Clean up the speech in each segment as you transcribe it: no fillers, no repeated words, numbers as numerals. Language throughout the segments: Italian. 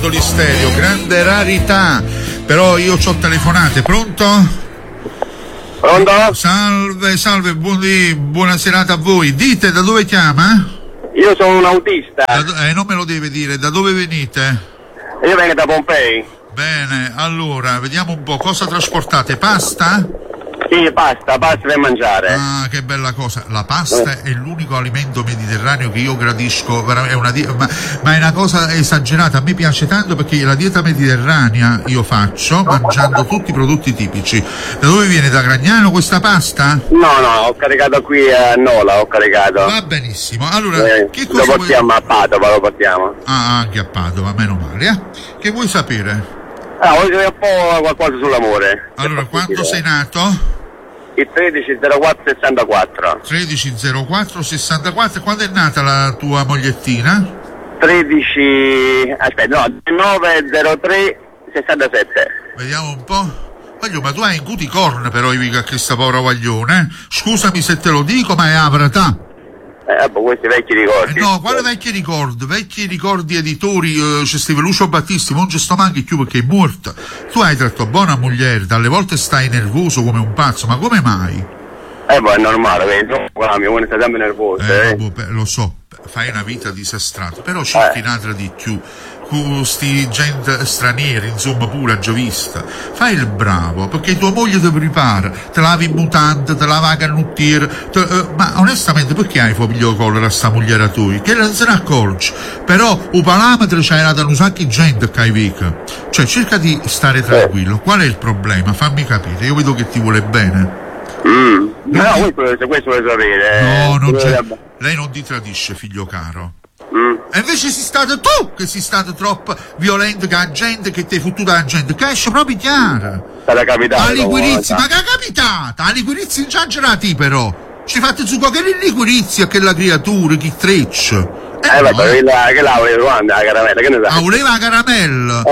Stereo, grande rarità, però io c'ho telefonate. Pronto? Pronto? Salve, buona serata a voi. Dite, da dove chiama? Io sono un autista. Non me lo deve dire, da dove venite? Io vengo da Pompei. Bene, allora, vediamo un po', cosa trasportate? Pasta? Sì, pasta per mangiare. Ah, che bella cosa. La pasta è l'unico alimento mediterraneo che io gradisco, ma è una cosa esagerata. A me piace tanto perché la dieta mediterranea io faccio mangiando tutti i prodotti tipici. Da dove viene? Da Gragnano questa pasta? No, ho caricato qui a Nola, ho caricato. Va benissimo. Allora, che cosa lo portiamo a Padova, lo portiamo. Ah, anche a Padova, meno male. Che vuoi sapere? Voglio sapere un po' qualcosa sull'amore. Allora, quando sei nato? Il 130464. 130464. Quando è nata la tua mogliettina? 90367. Vediamo un po'. Voglio, ma tu hai in cuticorn però a questa povera guaglione, Scusami se te lo dico, ma è avratà. Questi vecchi ricordi. No, quale vecchi ricordi editori, c'è Steve Lucio Battisti, non ci sto manchi più perché è morta. Tu hai tratto buona moglie, dalle volte stai nervoso come un pazzo, ma come mai? È normale, vedi, la mia uno sta sempre nervoso. Lo so, fai una vita disastrata, però cerchi un'altra di più. Sti gente stranieri, insomma, pure giovista. Fai il bravo, perché tua moglie ti prepara, te lavi in mutante, te lava a canottiere, ma onestamente perché hai figlio collera a sta mogliera tua? Che non se ne accorge. Però un parametro c'era da un sacco di gente che hai vica. Cioè, cerca di stare tranquillo. Qual è il problema? Fammi capire, io vedo che ti vuole bene. No, questo vuole sapere. No, lei non ti tradisce, figlio caro. E invece sei stato tu che sei stato troppo violento con la gente, che ti hai fottuto la gente, che esce proprio chiara. Sarà capitato. Ma che è capitata? A liquirizia esagerati però. Ci fate su che liquirizia che la creatura, che treccia. Che la voleva la caramella, che ne sai? Voleva la caramella.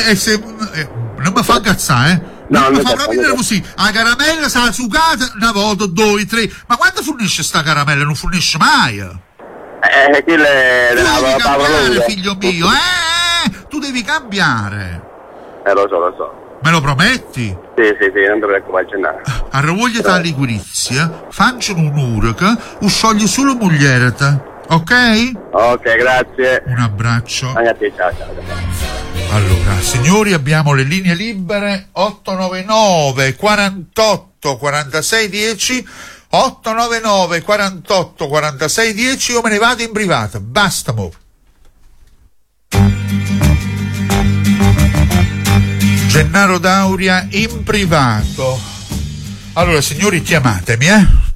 Non mi fa incazzare, non mi fa proprio nervosì. La caramella sarà sucata una volta, due, tre. Ma quando fornisce sta caramella? Non fornisce mai. Tu devi cambiare, figlio mio, tu devi cambiare. Lo so. Me lo prometti? Sì, non ti preoccupare, Gennaro. Arrovogliati la liquirizia, facciano un'ora che scioglie solo moglierata, ok? Ok, grazie. Un abbraccio. Anche a te, ciao. Allora, signori, abbiamo le linee libere 899 48 46 10. 899 48 46 10. Io me ne vado in privato, basta mo. Gennaro D'Auria in privato. Allora, signori, chiamatemi,